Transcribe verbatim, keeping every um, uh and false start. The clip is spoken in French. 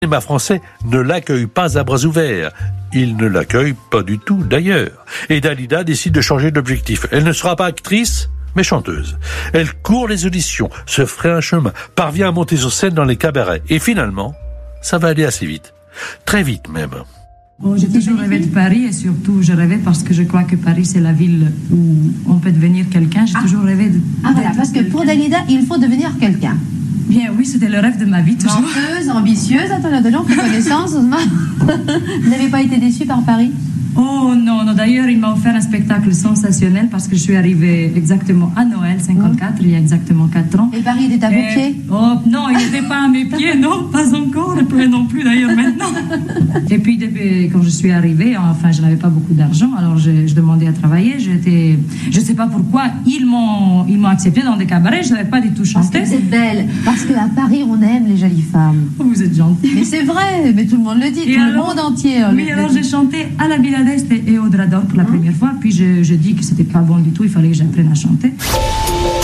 Le cinéma français ne l'accueille pas à bras ouverts. Il ne l'accueille pas du tout d'ailleurs. Et Dalida décide de changer d'objectif. Elle ne sera pas actrice, mais chanteuse. Elle court les auditions, se ferait un chemin, parvient à monter sur scène dans les cabarets. Et finalement, ça va aller assez vite. Très vite même. Bon, j'ai toujours rêvé de Paris et surtout je rêvais parce que je crois que Paris c'est la ville où on peut devenir quelqu'un. J'ai ah. toujours rêvé de... Ah voilà, parce que pour Dalida, il faut devenir quelqu'un. Bien oui, c'était le rêve de ma vie toujours. Menteuse, ambitieuse, attends, là, de gens qui connaissance. Vous n'avez pas été déçue par Paris? Oh non, non, d'ailleurs il m'a offert un spectacle sensationnel parce que je suis arrivée exactement à Noël cinquante-quatre, mmh. il y a exactement quatre ans. Et Paris était à vos et... pieds? Oh non, il n'était pas à mes pieds, non, pas encore, et puis non plus d'ailleurs maintenant. Et puis depuis, quand je suis arrivée, enfin je n'avais pas beaucoup d'argent, alors je, je demandais à travailler, j'étais, je ne sais pas pourquoi, ils m'ont, ils m'ont accepté dans des cabarets, je n'avais pas du tout chanté. Parce que c'est belle, parce qu'à Paris on aime les jolies femmes. Oh, vous êtes gentille. Mais c'est vrai, mais tout le monde le dit, et tout alors, le monde entier. Oui, alors j'ai chanté à la Villa d'Est et au Drap d'Or pour la première fois, puis je, je dis que c'était pas bon du tout, il fallait que j'apprenne à chanter.